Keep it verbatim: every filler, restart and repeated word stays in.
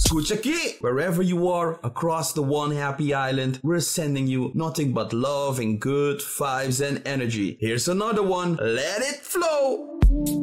Chuchaki! Wherever you are across the one happy island, we're sending you nothing but love and good vibes and energy. Here's another one. Let it flow!